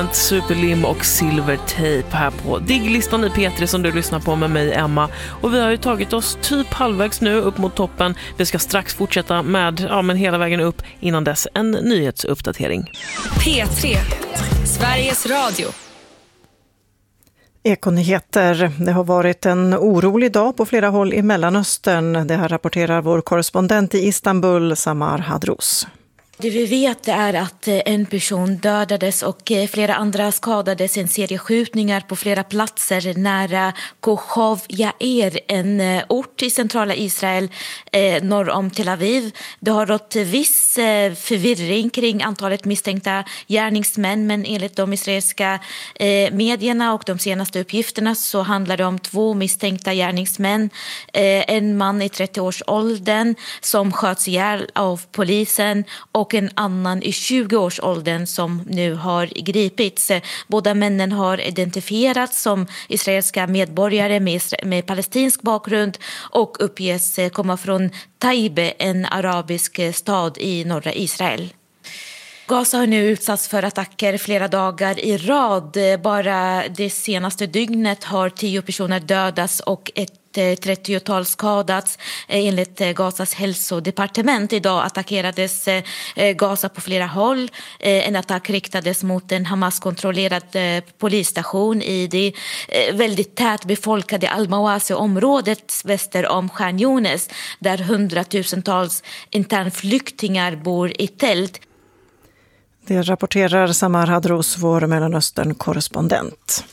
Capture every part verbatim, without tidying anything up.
Superlim och Silvertape här på Digglistan i P tre som du lyssnar på med mig, Emma. Och vi har ju tagit oss typ halvvägs nu upp mot toppen. Vi ska strax fortsätta med ja, men hela vägen upp, innan dess en nyhetsuppdatering. P tre, Sveriges Radio. Ekonyheter. Det har varit en orolig dag på flera håll i Mellanöstern. Det här rapporterar vår korrespondent i Istanbul, Samar Hadros. Det vi vet är att en person dödades och flera andra skadades i en serie skjutningar på flera platser nära Kochav Yair, en ort i centrala Israel eh, norr om Tel Aviv. Det har rått viss eh, förvirring kring antalet misstänkta gärningsmän, men enligt de israeliska eh, medierna och de senaste uppgifterna så handlar det om två misstänkta gärningsmän. Eh, en man i trettio-årsåldern som sköts ihjäl av polisen och en annan i tjugo-årsåldern som nu har gripits. Båda männen har identifierats som israeliska medborgare med, med palestinsk bakgrund och uppges komma från Taibe, en arabisk stad i norra Israel. Gaza har nu utsatts för attacker flera dagar i rad. Bara det senaste dygnet har tio personer dödats och ett trettiotal skadats. Enligt Gazas hälsodepartement idag attackerades Gaza på flera håll. En attack riktades mot en Hamas-kontrollerad polisstation i det väldigt tätt befolkade Al-Mawasi-området väster om Khan Younis, där hundratusentals internflyktingar bor i tält. Det rapporterar Samar Hadros, vår Mellanöstern-korrespondent.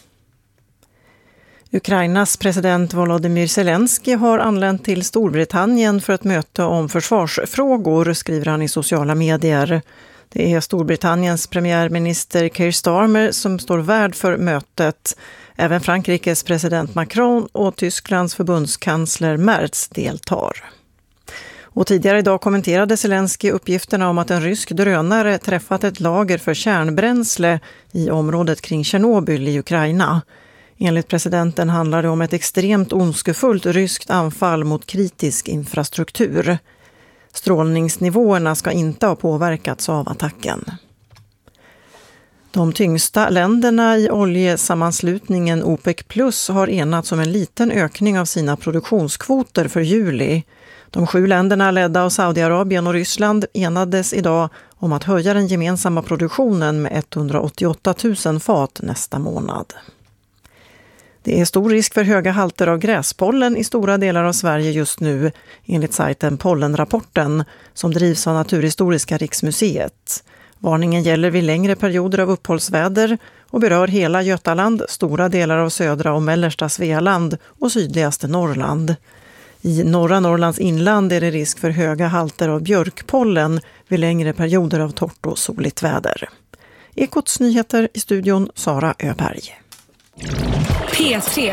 Ukrainas president Volodymyr Zelensky har anlänt till Storbritannien för ett möte om försvarsfrågor, skriver han i sociala medier. Det är Storbritanniens premiärminister Keir Starmer som står värd för mötet. Även Frankrikes president Macron och Tysklands förbundskansler Merz deltar. Och tidigare idag kommenterade Zelensky uppgifterna om att en rysk drönare träffat ett lager för kärnbränsle i området kring Tjernobyl i Ukraina. Enligt presidenten handlar det om ett extremt ondskefullt ryskt anfall mot kritisk infrastruktur. Strålningsnivåerna ska inte ha påverkats av attacken. De tyngsta länderna i oljesammanslutningen OPEC plus har enats om en liten ökning av sina produktionskvoter för juli. De sju länderna ledda av Saudiarabien och Ryssland enades idag om att höja den gemensamma produktionen med etthundraåttioåtta tusen fat nästa månad. Det är stor risk för höga halter av gräspollen i stora delar av Sverige just nu, enligt sajten Pollenrapporten som drivs av Naturhistoriska riksmuseet. Varningen gäller vid längre perioder av uppehållsväder och berör hela Götaland, stora delar av södra och mellersta Svealand och sydligaste Norrland. I norra Norrlands inland är det risk för höga halter av björkpollen vid längre perioder av torrt och soligt väder. Ekots nyheter i studion, Sara Öberg. P tre.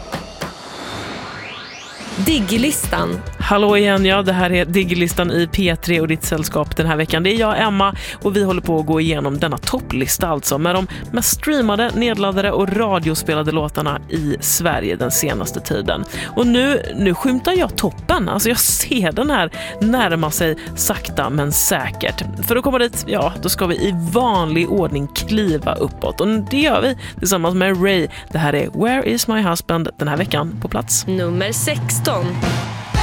Digglistan. Hallå igen, ja, det här är Digglistan i P tre och ditt sällskap den här veckan. Det är jag, Emma, och vi håller på att gå igenom denna topplista alltså med de mest streamade, nedladdade och radiospelade låtarna i Sverige den senaste tiden. Och nu, nu skymtar jag toppen, alltså jag ser den här närma sig sakta men säkert. För att komma dit, ja, då ska vi i vanlig ordning kliva uppåt. Och det gör vi tillsammans med Ray. Det här är Where is my husband den här veckan på plats Nummer sexton.